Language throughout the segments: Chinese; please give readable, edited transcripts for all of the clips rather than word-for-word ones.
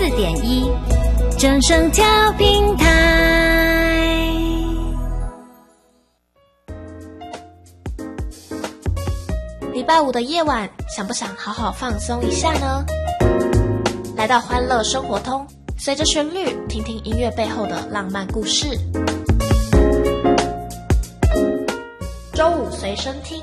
104.1正声调频台。礼拜五的夜晚，想不想好好放松一下呢？来到欢乐生活通，随着旋律，听听音乐背后的浪漫故事。周五随身听。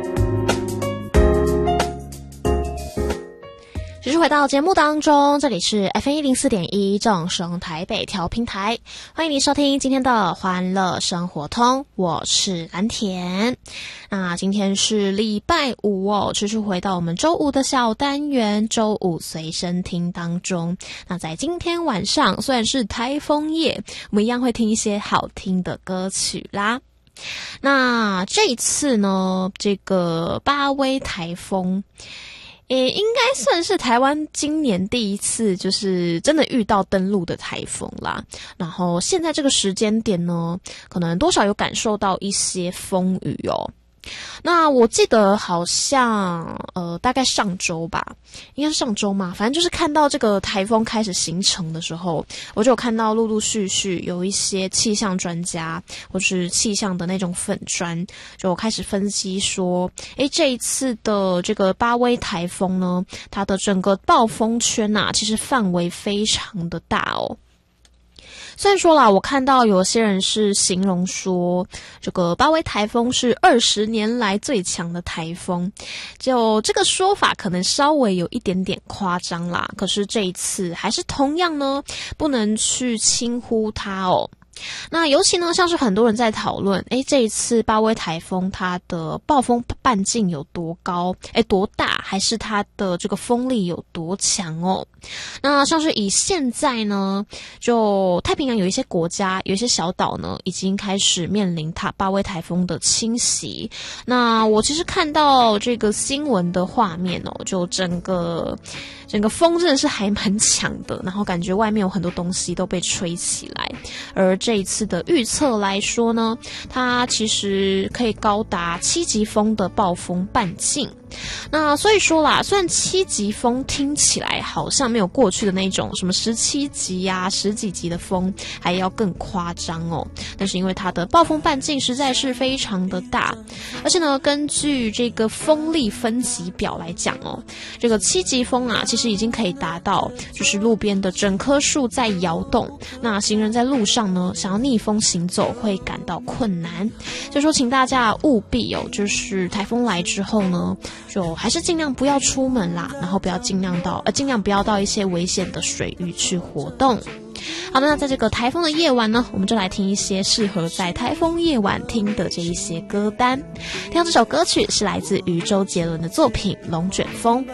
继续回到节目当中，这里是 FM104.1 正声台北调频台，欢迎你收听今天的欢乐生活通，我是蓝田。那今天是礼拜五哦，持续回到我们周五的小单元周五随身听当中。那在今天晚上虽然是台风夜，我们一样会听一些好听的歌曲啦。那这一次呢，这个巴威台风应该算是台湾今年第一次就是真的遇到登陆的台风啦。然后现在这个时间点呢，可能多少有感受到一些风雨哦。那我记得好像大概上周吧，应该是上周嘛，反正就是看到这个台风开始形成的时候，我就有看到陆陆续续有一些气象专家或是气象的那种粉专就开始分析说，这一次的这个巴威台风呢，它的整个暴风圈啊，其实范围非常的大哦。虽然说啦，我看到有些人是形容说这个巴威台风是20年来最强的台风，就这个说法可能稍微有一点点夸张啦，可是这一次还是同样呢，不能去轻忽它哦。那尤其呢，像是很多人在讨论，这一次巴威台风它的暴风半径有多高，多大，还是它的这个风力有多强哦？那像是以现在呢，就太平洋有一些国家，有一些小岛呢，已经开始面临巴威台风的侵袭。那我其实看到这个新闻的画面哦，就整个风真的是还蛮强的，然后感觉外面有很多东西都被吹起来。而这一次的预测来说呢，它其实可以高达7级风的暴风半径。那所以说啦，虽然7级风听起来好像没有过去的那种什么17级啊、10几级的风还要更夸张哦，但是因为它的暴风半径实在是非常的大，而且呢，根据这个风力分级表来讲哦，这个7级风啊，其实已经可以达到就是路边的整棵树在摇动，那行人在路上呢，想要逆风行走会感到困难。所以说，请大家务必哦，就是台风来之后呢，就还是尽量不要出门啦，然后尽量不要到一些危险的水域去活动。好的，那在这个台风的夜晚呢，我们就来听一些适合在台风夜晚听的这一些歌单。听到这首歌曲是来自于周杰伦的作品《龙卷风》。